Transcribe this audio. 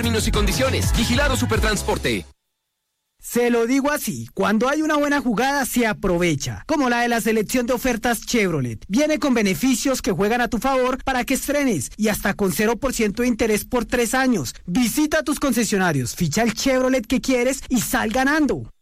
Términos y condiciones. Vigilado Supertransporte. Se lo digo así, cuando hay una buena jugada se aprovecha, como la de la selección de ofertas Chevrolet. Viene con beneficios que juegan a tu favor para que estrenes y hasta con 0% de interés por 3 años. Visita tus concesionarios, ficha el Chevrolet que quieres y sal ganando.